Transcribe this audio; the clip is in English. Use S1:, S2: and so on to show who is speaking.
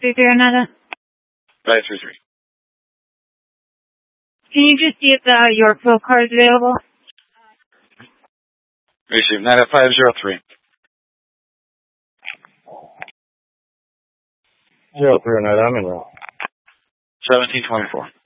S1: 533
S2: 533.
S1: Can you just see if the Yorkville car is available?
S2: Receive 90503.
S3: 039, I'm in route.
S2: 1724.